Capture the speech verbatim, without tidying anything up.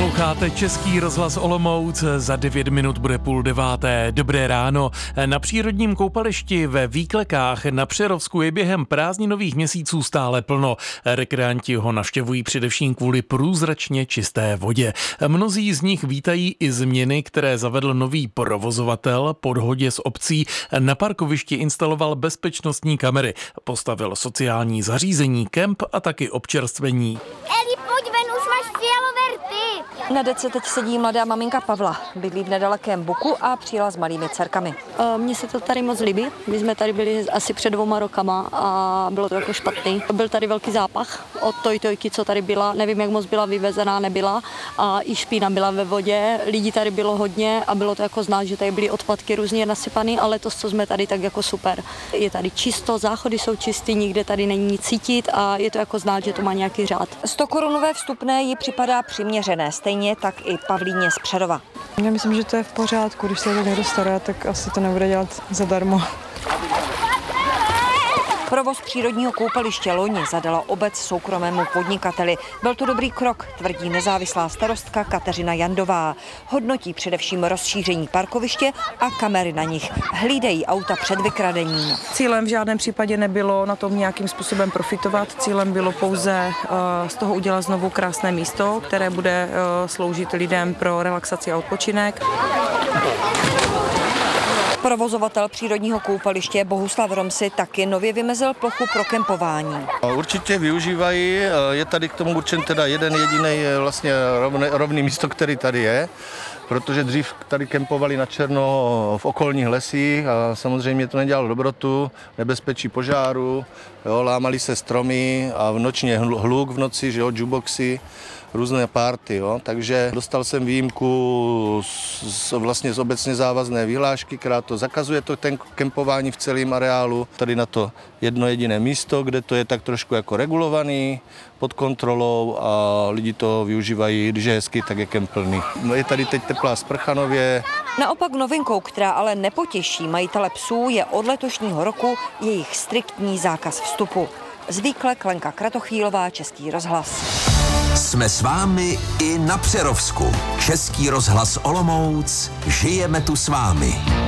Posloucháte Český rozhlas Olomouc, za devět minut bude půl deváté. Dobré ráno. Na přírodním koupališti ve Výklekách na Přerovsku je během prázdninových měsíců stále plno. Rekreanti ho navštěvují především kvůli průzračně čisté vodě. Mnozí z nich vítají i změny, které zavedl nový provozovatel. Po dohodě s obcí na parkovišti instaloval bezpečnostní kamery, postavil sociální zařízení, kemp a taky občerstvení. Eli, pojď ven, už máš fialové rty. Na dece teď sedí mladá maminka Pavla. Bydlí v nedalekém Buku a přijela s malými dcerkami. Mně se to tady moc líbí. My jsme tady byli asi před dvouma rokama a bylo to jako špatný. Byl tady velký zápach od tojtojky, co tady byla. Nevím, jak moc byla vyvezená, nebyla. A i špína byla ve vodě. Lidí tady bylo hodně a bylo to jako znát, že tady byly odpadky různě nasypané, ale to, co jsme tady, tak jako super. Je tady čisto, záchody jsou čistý, nikde tady není nic cítit a je to jako znát, že to má nějaký řád. sto korunové vstupné jí připadá přiměřené, stejně tak i Pavlíně z Přerova. Já myslím, že to je v pořádku, když se tak někdo stará, tak asi to nebude dělat zadarmo. Provoz přírodního koupaliště loni zadala obec soukromému podnikateli. Byl to dobrý krok, tvrdí nezávislá starostka Kateřina Jandová. Hodnotí především rozšíření parkoviště a kamery na nich. Hlídají auta před vykradením. Cílem v žádném případě nebylo na tom nějakým způsobem profitovat. Cílem bylo pouze uh, z toho udělat znovu krásné místo, které bude uh, sloužit lidem pro relaxaci a odpočinek. Provozovatel přírodního koupaliště Bohuslav Romsi taky nově vymezil plochu pro kempování. Určitě využívají, je tady k tomu určen teda jeden jediný vlastně rovný, rovný místo, který tady je, protože dřív tady kempovali na černo v okolních lesích a samozřejmě to nedělalo dobrotu, nebezpečí požáru, jo, lámali se stromy a v nočně hluk v noci, že jo, jukeboxy, různé party, jo. Takže dostal jsem výjimku z, vlastně z obecně závazné vyhlášky, která to zakazuje to ten kempování v celém areálu. Tady na to jedno jediné místo, kde to je tak trošku jako regulovaný, pod kontrolou a lidi to využívají, když je hezky, tak je kemp plný. No, je tady teď teplá sprcha nově. Naopak novinkou, která ale nepotěší majitele psů, je od letošního roku jejich striktní zákaz vstupu. Z Výklek Lenka Kratochvílová, Český rozhlas. Jsme s vámi i na Přerovsku. Český rozhlas Olomouc, žijeme tu s vámi.